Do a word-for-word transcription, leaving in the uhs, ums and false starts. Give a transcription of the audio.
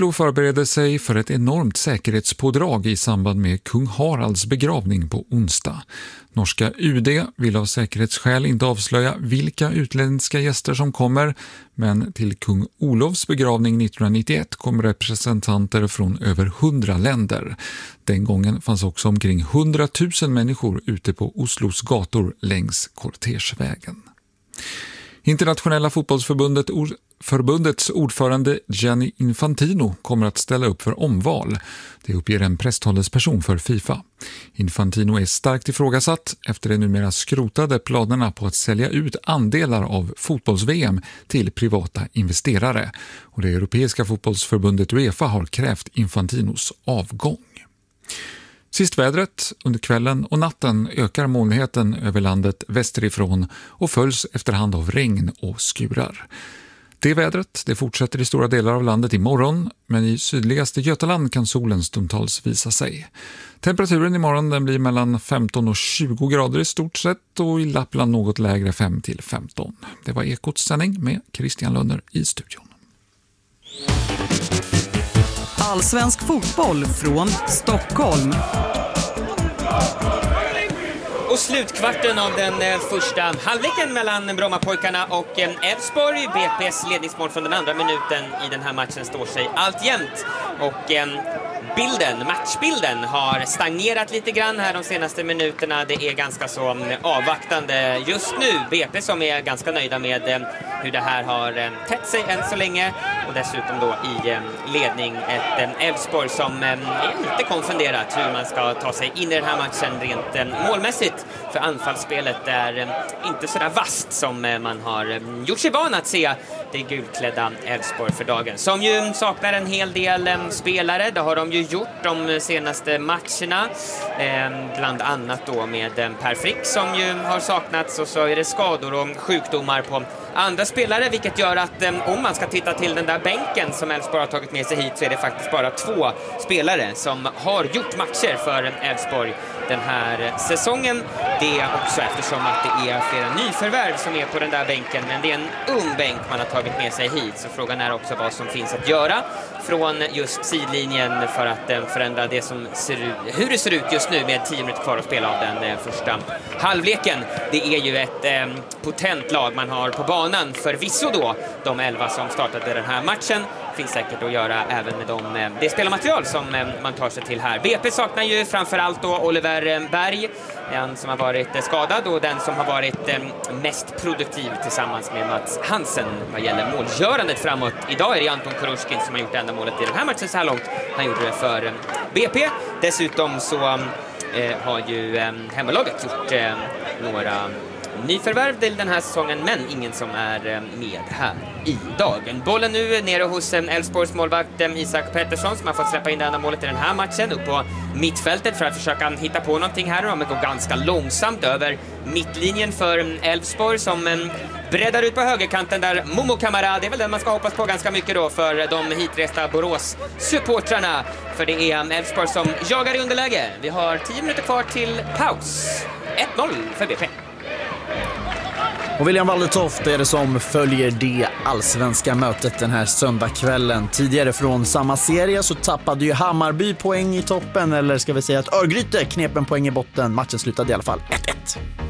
Oslo förbereder sig för ett enormt säkerhetspådrag i samband med kung Haralds begravning på onsdag. Norska U D vill av säkerhetsskäl inte avslöja vilka utländska gäster som kommer, men till kung Olofs begravning nittonhundranittioett kom representanter från över hundra länder. Den gången fanns också omkring hundratusen människor ute på Oslos gator längs Kortersvägen. Internationella fotbollsförbundet Förbundets ordförande Gianni Infantino kommer att ställa upp för omval. Det uppger en presstalesperson för FIFA. Infantino är starkt ifrågasatt efter de numera skrotade planerna på att sälja ut andelar av fotbolls-V M till privata investerare. Och det europeiska fotbollsförbundet UEFA har krävt Infantinos avgång. Sist vädret, under kvällen och natten ökar molnigheten över landet västerifrån och följs efterhand av regn och skurar. Det vädret det fortsätter i stora delar av landet imorgon, men i sydligaste Götaland kan solen stundtals visa sig. Temperaturen imorgon den blir mellan femton och tjugo grader i stort sett och i Lappland något lägre fem till femton. Det var Ekots sändning med Christian Lönner i studion. Allsvensk fotboll från Stockholm. Och slutkvarten av den första halvleken mellan Brommapojkarna och Elfsborg. B P:s ledningsmål från den andra minuten i den här matchen står sig alltjämt. Och bilden, matchbilden har stagnerat lite grann här de senaste minuterna. Det är ganska så avvaktande just nu. B P som är ganska nöjda med hur det här har tätt sig än så länge. Och dessutom då i ledning ett Elfsborg som är lite konfunderat hur man ska ta sig in i den här matchen rent målmässigt. För anfallsspelet är inte så där vast som man har gjort sig van att se det gulklädda Elfsborg för dagen. Som ju saknar en hel del spelare. Det har de ju gjort de senaste matcherna. Bland annat då med Per Frick som ju har saknats, och så är det skador och sjukdomar på andra spelare, vilket gör att om man ska titta till den där bänken som Elfsborg har tagit med sig hit, så är det faktiskt bara två spelare som har gjort matcher för Elfsborg den här säsongen. Det är också eftersom att det är flera nyförvärv som är på den där bänken, men det är en ung bänk man har tagit med sig hit, så frågan är också vad som finns att göra från just sidlinjen för att förändra det som ser ut, hur det ser ut just nu med tio minuter kvar att spela av den första halvleken. Det är ju ett eh, potent lag man har på banan, förvisso då de elva som startade den här matchen. Finns säkert att göra även med de, det spelarmaterial som man tar sig till här. B P saknar ju framförallt då Oliver Berg, en som har varit skadad och den som har varit mest produktiv tillsammans med Mats Hansen vad gäller målgörandet framåt. Idag är det Anton Kurushkin som har gjort enda målet i den här matchen så här långt. Han gjorde det för B P. Dessutom så eh, har ju eh, hemmalaget gjort eh, några nyförvärv till den här säsongen, men ingen som är med här idag. Bollen nu nere hos Elfsborgs målvakt Isak Pettersson som har fått släppa in det enda målet i den här matchen upp på mittfältet för att försöka hitta på någonting här. De går ganska långsamt över mittlinjen för Elfsborg som breddar ut på högerkanten där Momo Kamara, det är väl den man ska hoppas på ganska mycket då för de hitresta Borås-supportrarna. För det är Elfsborg som jagar i underläge. Vi har tio minuter kvar till paus. ett noll för B P. Och William Wallertoft är det som följer det allsvenska mötet den här söndagskvällen. Tidigare från samma serie så tappade ju Hammarby poäng i toppen, eller ska vi säga att Örgryte knep en poäng i botten. Matchen slutade i alla fall ett ett.